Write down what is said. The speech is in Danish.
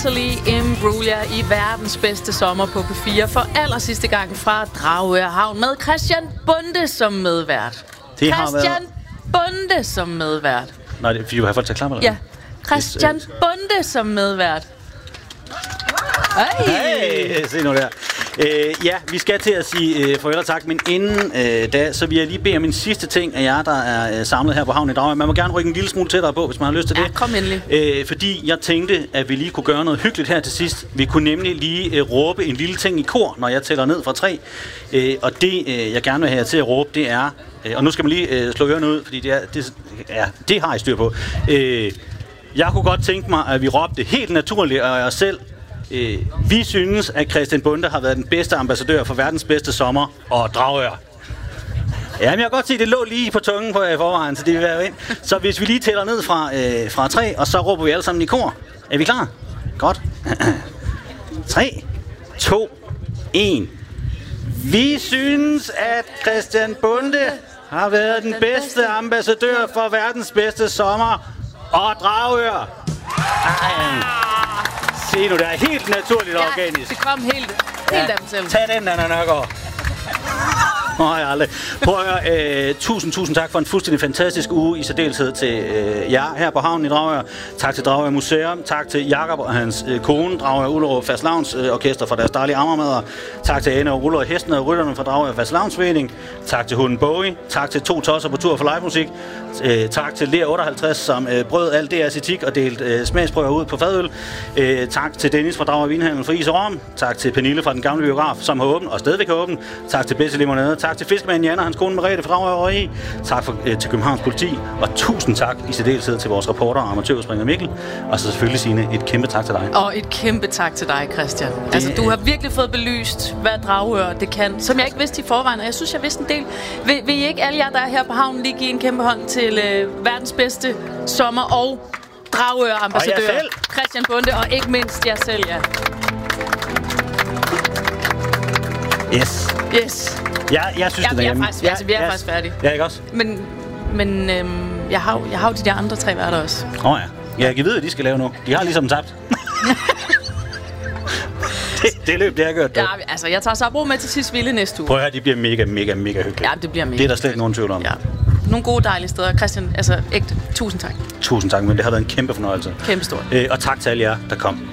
Imbruglia i verdens bedste sommer på P4 for allersidste gang fra Dragør Havn med Christian Bonde som medvært. Christian Bonde som medvært. Nej, det er fordi du har folk til at klappe, eller? Ja, Christian Bonde som medvært. Hey, se nu der. Ja, vi skal til at sige farvel og tak, men inden da, så vil jeg lige bede om en sidste ting af jer, der er samlet her på Havn i Dragør. Man må gerne rykke en lille smule tættere på, hvis man har lyst til det. Ja, kom endelig. Fordi jeg tænkte, at vi lige kunne gøre noget hyggeligt her til sidst. Vi kunne nemlig lige råbe en lille ting i kor, når jeg tæller ned fra 3. Og det, jeg gerne vil have jer til at råbe, det er... og nu skal man lige slå ørerne ud, fordi det har I styr på. Jeg kunne godt tænke mig, at vi råbte helt naturligt af os selv. Vi synes, at Christian Bonde har været den bedste ambassadør for verdens bedste sommer og Dragør. Ja, men jeg kan godt se, at det lå lige på tungen på jer i forvejen, så det vil være ind. Så hvis vi lige tæller ned fra 3, og så råber vi alle sammen i kor. Er vi klar? Godt. 3, 2, 1. Vi synes, at Christian Bonde har været den bedste ambassadør for verdens bedste sommer og Dragør. Se nu, det er helt naturligt og organisk. Det kom helt af dem selv. Tag den, Anna Nørgaard. Nej, aldrig. Prøv at høre, tusind tak for en fuldstændig fantastisk uge, i særdeleshed til jer her på Havnen i Dragør. Tak til Dragør Museum, tak til Jakob og hans kone, Dragør Ullerup Fastelavns Orkester for deres dejlige ammermadder. Tak til Anne og Ruller og Hesten og Rytterne fra Dragør Fastelavnsforening. Tak til hunden Bowie. Tak til 2 tosser på tur for livemusik. Tak til Lea 58, som brød alt deres etik og delte smagsprøver ud på fadøl. Tak til Dennis fra Dragør Vinhandel for is og rom. Tak til Pernille fra den gamle biograf, som har åbent og stadigvæk har åbent. Tak til Bedste Limonade. Tak til fiskemanden Jan og hans kone Merete fra Dragør. Tak til Københavns Politi. Og tusind tak i særdeleshed til vores reporter og amatørspringer Mikkel. Og så selvfølgelig Signe, et kæmpe tak til dig. Og et kæmpe tak til dig, Christian. Altså, du har virkelig fået belyst, hvad Dragør det kan, som jeg ikke vidste i forvejen. Og jeg synes, jeg vidste en del. Vil I ikke alle jer, der er her på havnen, lige give en kæmpe hånd til verdens bedste sommer- og Dragør-ambassadør Christian Bonde, og ikke mindst jer selv, ja. Yes. Jeg synes, det er hjemme. Vi er faktisk færdige. Ja, ikke også? Men jeg har jo de der andre 3 værter også. Ja. Jeg kan vide, hvad de skal lave nu. De har ligesom tabt. det løb, det har gjort. Ja, altså, jeg tager Sabro med til sidst vilde næste uge. Prøv at høre, de bliver mega hyggelige. Ja, det bliver mega. Det er der slet ikke nogen tvivl om. Ja. Nogle gode, dejlige steder. Christian, altså ægte, tusind tak. Tusind tak, men det har været en kæmpe fornøjelse. Kæmpe stort. Og tak til alle jer, der kom.